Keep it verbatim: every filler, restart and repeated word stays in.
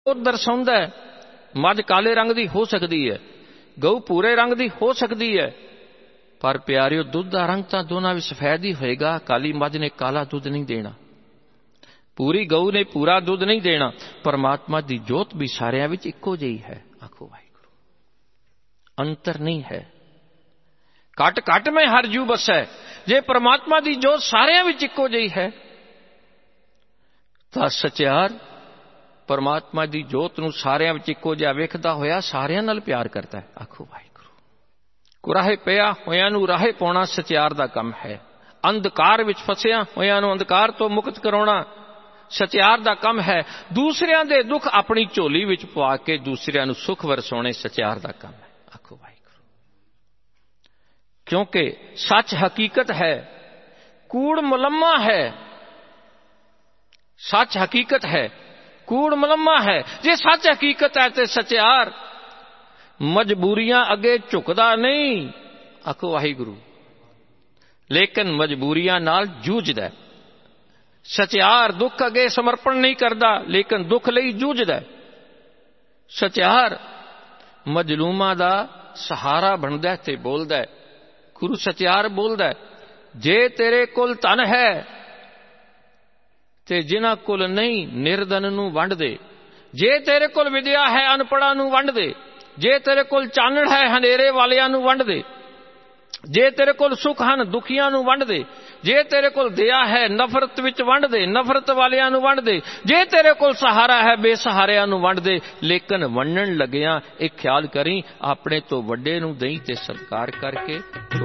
ਦਰਸਾਉਂਦਾ ਹੈ। ਮੱਝ ਕਾਲੇ ਰੰਗ ਦੀ ਹੋ ਸਕਦੀ ਹੈ, ਗਊ ਭੂਰੇ ਰੰਗ ਦੀ ਹੋ ਸਕਦੀ ਹੈ, ਪਰ ਪਿਆਰਿਓ ਦੁੱਧ ਦਾ ਰੰਗ ਤਾਂ ਦੋਨਾਂ ਵਿੱਚ ਸਫੈਦ ਹੀ ਹੋਏਗਾ। ਕਾਲੀ ਮੱਝ ਨੇ ਕਾਲਾ ਦੁੱਧ ਨਹੀਂ ਦੇਣਾ, ਪੂਰੀ ਗਊ ਨੇ ਪੂਰਾ ਦੁੱਧ ਨਹੀਂ ਦੇਣਾ। ਪਰਮਾਤਮਾ ਦੀ ਜੋਤ ਵੀ ਸਾਰਿਆਂ ਵਿੱਚ ਇੱਕੋ ਜਿਹੀ ਹੈ। ਆਖੋ ਵਾਹਿਗੁਰੂ। ਅੰਤਰ ਨਹੀਂ ਹੈ। ਘਟ ਘਟ ਮੈਂ ਹਰ ਜੂ ਬਸੈ। ਜੇ ਪਰਮਾਤਮਾ ਦੀ ਜੋਤ ਸਾਰਿਆਂ ਵਿੱਚ ਇੱਕੋ ਜਿਹੀ ਹੈ ਤਾਂ ਸਚਿਆਰ ਪਰਮਾਤਮਾ ਦੀ ਜੋਤ ਨੂੰ ਸਾਰਿਆਂ ਵਿੱਚ ਇੱਕੋ ਜਿਹਾ ਵੇਖਦਾ ਹੋਇਆ ਸਾਰਿਆਂ ਨਾਲ ਪਿਆਰ ਕਰਦਾ ਹੈ। ਆਖੋ ਵਾਹਿਗੁਰੂ। ਕੁਰਾਹੇ ਪਿਆ ਹੋਇਆਂ ਨੂੰ ਰਾਹੇ ਪਾਉਣਾ ਸਚਿਆਰ ਦਾ ਕੰਮ ਹੈ। ਅੰਧਕਾਰ ਵਿੱਚ ਫਸਿਆ ਹੋਇਆਂ ਨੂੰ ਅੰਧਕਾਰ ਤੋਂ ਮੁਕਤ ਕਰਾਉਣਾ ਸਚਿਆਰ ਦਾ ਕੰਮ ਹੈ। ਦੂਸਰਿਆਂ ਦੇ ਦੁੱਖ ਆਪਣੀ ਝੋਲੀ ਵਿੱਚ ਪਵਾ ਕੇ ਦੂਸਰਿਆਂ ਨੂੰ ਸੁੱਖ ਵਰਸਾਉਣੇ ਸਚਿਆਰ ਦਾ ਕੰਮ ਹੈ। ਆਖੋ ਵਾਹਿਗੁਰੂ। ਕਿਉਂਕਿ ਸੱਚ ਹਕੀਕਤ ਹੈ, ਕੂੜ ਮੁਲੰਮਾ ਹੈ। ਸੱਚ ਹਕੀਕਤ ਹੈ, ਕੂੜ ਮੁਲੰਮਾ ਹੈ। ਜੇ ਸੱਚ ਹਕੀਕਤ ਹੈ ਤੇ ਸਚਿਆਰ ਮਜਬੂਰੀਆਂ ਅੱਗੇ ਝੁਕਦਾ ਨਹੀਂ। ਆਖੋ ਵਾਹਿਗੁਰੂ। ਲੇਕਿਨ ਮਜਬੂਰੀਆਂ ਨਾਲ ਜੂਝਦਾ। ਸਚਿਆਰ ਦੁੱਖ ਅੱਗੇ ਸਮਰਪਣ ਨਹੀਂ ਕਰਦਾ, ਲੇਕਿਨ ਦੁੱਖ ਲਈ ਜੂਝਦਾ। ਸਚਿਆਰ ਮਜਲੂਮਾਂ ਦਾ ਸਹਾਰਾ ਬਣਦਾ ਤੇ ਬੋਲਦਾ। ਗੁਰੂ ਸਚਿਆਰ ਬੋਲਦਾ, ਜੇ ਤੇਰੇ ਕੋਲ ਧਨ ਹੈ ਤੇ ਜਿਨ੍ਹਾਂ ਕੋਲ ਨਹੀਂ ਨਿਰਧਨ ਨੂੰ ਵੰਡ ਦੇ। ਜੇ ਤੇਰੇ ਕੋਲ ਵਿਦਿਆ ਹੈ ਅਨਪੜ੍ਹਾਂ ਨੂੰ ਵੰਡ ਦੇ। ਜੇ ਤੇਰੇ ਕੋਲ ਚਾਨਣ ਹੈ ਹਨੇਰੇ ਵਾਲਿਆਂ ਨੂੰ ਵੰਡ ਦੇ। ਜੇ ਤੇਰੇ ਕੋਲ ਸੁੱਖ ਹਨ ਦੁਖੀਆਂ ਨੂੰ ਵੰਡ ਦੇ। ਜੇ ਤੇਰੇ ਕੋਲ ਦਇਆ ਹੈ ਨਫ਼ਰਤ ਵਿੱਚ ਵੰਡ ਦੇ, ਨਫ਼ਰਤ ਵਾਲਿਆਂ ਨੂੰ ਵੰਡ ਦੇ। ਜੇ ਤੇਰੇ ਕੋਲ ਸਹਾਰਾ ਹੈ ਬੇਸਹਾਰਿਆਂ ਨੂੰ ਵੰਡ ਦੇ। ਲੇਕਿਨ ਵੰਡਣ ਲੱਗਿਆਂ ਇਹ ਖਿਆਲ ਕਰੀ ਆਪਣੇ ਤੋਂ ਵੱਡੇ ਨੂੰ ਦੇਈ ਤੇ ਸਤਿਕਾਰ ਕਰਕੇ